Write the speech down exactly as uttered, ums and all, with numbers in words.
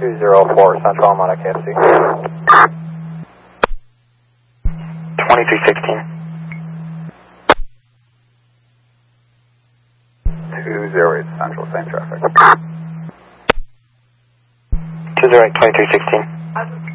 two zero four Central Armada K F C. twenty-three sixteen. two zero eight Central, same traffic. two zero eight, twenty-three sixteen.